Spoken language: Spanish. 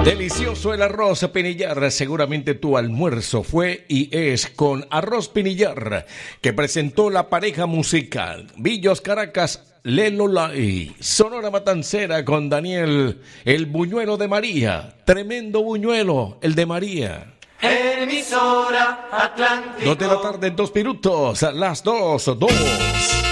Delicioso el arroz Pinillar. Seguramente tu almuerzo fue y es con arroz Pinillar, que presentó la pareja musical Villos Caracas, Lelo Lai, Sonora Matancera con Daniel, el buñuelo de María. Tremendo buñuelo, el de María. Emisora Atlántico. 2 de la tarde, 2 minutos, las 2.